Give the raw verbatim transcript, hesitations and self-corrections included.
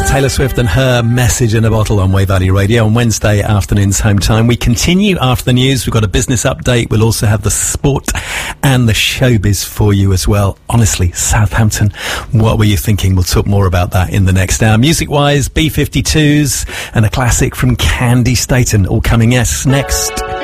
Taylor Swift and her Message in a Bottle on Way Valley Radio on Wednesday afternoon's home time. We continue after the news. We've got a business update. We'll also have the sport and the showbiz for you as well. Honestly, Southampton, what were you thinking? We'll talk more about that in the next hour. Music-wise, B fifty-twos and a classic from Candy Staten all coming yes next.